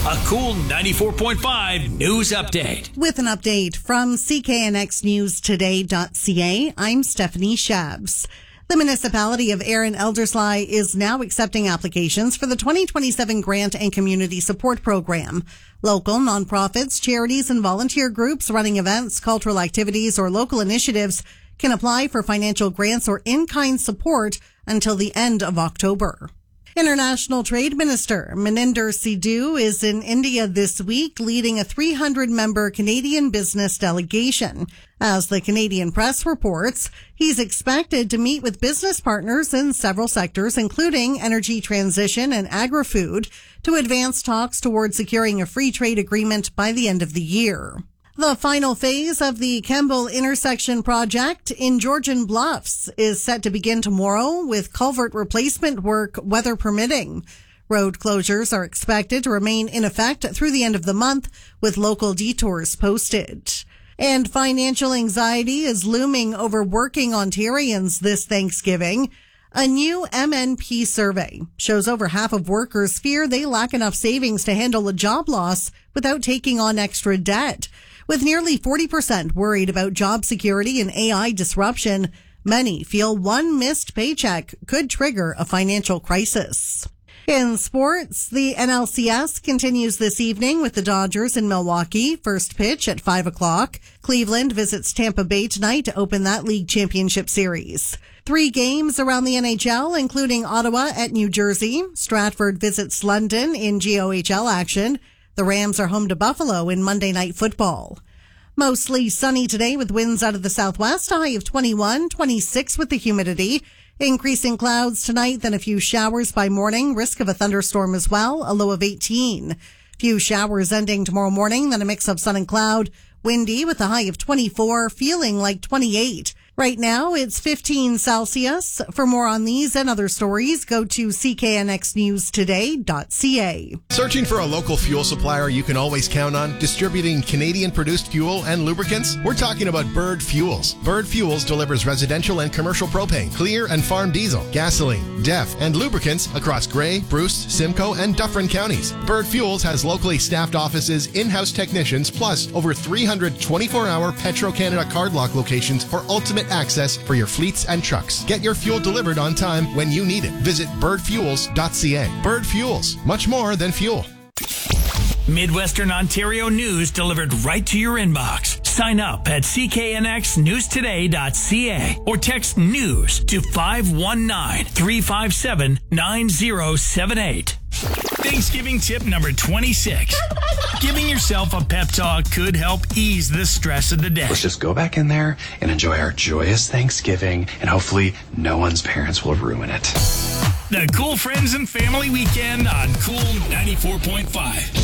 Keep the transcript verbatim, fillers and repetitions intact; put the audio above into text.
A Cool ninety-four point five news update. With an update from C K N X News Today dot C A, I'm Stephanie Shabs. The municipality of Erin-Elderslie is now accepting applications for the twenty twenty-seven Grant and Community Support Program. Local nonprofits, charities, and volunteer groups running events, cultural activities, or local initiatives can apply for financial grants or in-kind support until the end of October. International Trade Minister Maninder Sidhu is in India this week leading a three hundred member Canadian business delegation. As the Canadian press reports, he's expected to meet with business partners in several sectors, including energy transition and agri-food, to advance talks toward securing a free trade agreement by the end of the year. The final phase of the Kemble Intersection project in Georgian Bluffs is set to begin tomorrow with culvert replacement work, weather permitting. Road closures are expected to remain in effect through the end of the month, with local detours posted. And financial anxiety is looming over working Ontarians this Thanksgiving. A new M N P survey shows over half of workers fear they lack enough savings to handle a job loss without taking on extra debt. With nearly forty percent worried about job security and A I disruption, many feel one missed paycheck could trigger a financial crisis. In sports, the N L C S continues this evening with the Dodgers in Milwaukee. First pitch at five o'clock. Cleveland visits Tampa Bay tonight to open that league championship series. Three games around the N H L, including Ottawa at New Jersey. Stratford visits London in G O H L action. The Rams are home to Buffalo in Monday Night Football. Mostly sunny today with winds out of the southwest, a high of twenty-one, twenty-six with the humidity. Increasing clouds tonight, then a few showers by morning. Risk of a thunderstorm as well, a low of eighteen. Few showers ending tomorrow morning, then a mix of sun and cloud. Windy with a high of twenty-four, feeling like twenty-eight. Right now, it's fifteen Celsius. For more on these and other stories, go to C K N X News Today dot C A. Searching for a local fuel supplier you can always count on, distributing Canadian-produced fuel and lubricants? We're talking about Bird Fuels. Bird Fuels delivers residential and commercial propane, clear and farm diesel, gasoline, D E F, and lubricants across Grey, Bruce, Simcoe, and Dufferin counties. Bird Fuels has locally staffed offices, in-house technicians, plus over three hundred twenty-four hour Petro-Canada card lock locations for ultimate access for your fleets and trucks. Get your fuel delivered on time when you need it. Visit bird fuels dot C A. Bird Fuels, much more than fuel. Midwestern Ontario news delivered right to your inbox. Sign up at C K N X News Today dot C A or text NEWS to five one nine, three five seven, nine zero seven eight. Thanksgiving tip number twenty-six. Giving yourself a pep talk could help ease the stress of the day. Let's just go back in there and enjoy our joyous Thanksgiving, and hopefully no one's parents will ruin it. The Cool Friends and Family Weekend on Cool ninety-four point five.